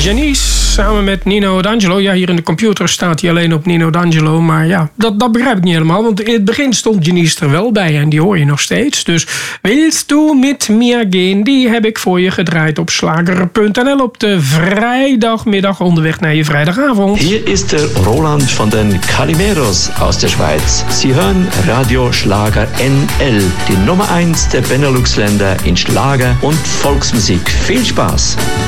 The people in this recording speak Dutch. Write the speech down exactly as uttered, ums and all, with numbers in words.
Janice samen met Nino D'Angelo. Ja, hier in de computer staat hij alleen op Nino D'Angelo. Maar ja, dat, dat begrijp ik niet helemaal. Want in het begin stond Janice er wel bij. En die hoor je nog steeds. Dus Willst du mit mir gehen? Die heb ik voor je gedraaid op slager punt n l op de vrijdagmiddag onderweg naar je vrijdagavond. Hier is der Roland van den Calimeros aus der Schweiz. Sie hören Radio Schlager N L, die Nummer eins der Benelux-Länder in Schlager und Volksmusik. Viel Spaß!